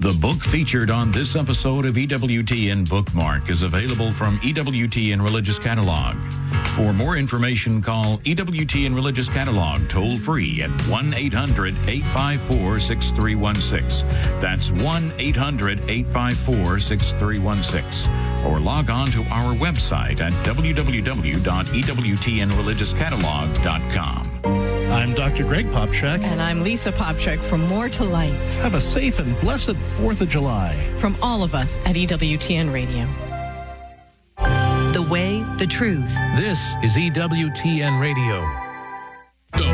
The book featured on this episode of EWTN Bookmark is available from EWTN Religious Catalog. For more information, call EWTN Religious Catalog toll-free at 1-800-854-6316. That's 1-800-854-6316. Or log on to our website at www.ewtnreligiouscatalog.com. I'm Dr. Greg Popchak. And I'm Lisa Popchak from More to Life. Have a safe and blessed 4th of July. From all of us at EWTN Radio. The way, the truth. This is EWTN Radio. Go.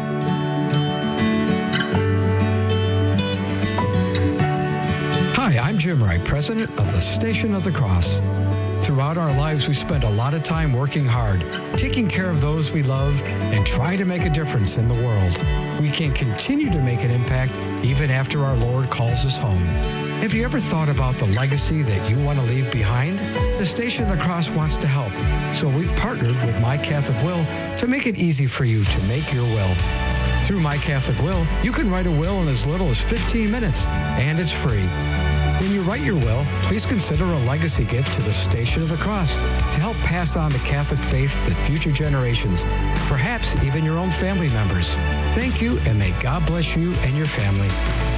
Hi, I'm Jim Wright, president of the Station of the Cross. Throughout our lives, we spend a lot of time working hard, taking care of those we love, and trying to make a difference in the world. We can continue to make an impact even after our Lord calls us home. Have you ever thought about the legacy that you want to leave behind? The Station of the Cross wants to help, so we've partnered with My Catholic Will to make it easy for you to make your will. Through My Catholic Will, you can write a will in as little as 15 minutes, and it's free. When you write your will, please consider a legacy gift to the Station of the Cross to help pass on the Catholic faith to future generations, perhaps even your own family members. Thank you, and may God bless you and your family.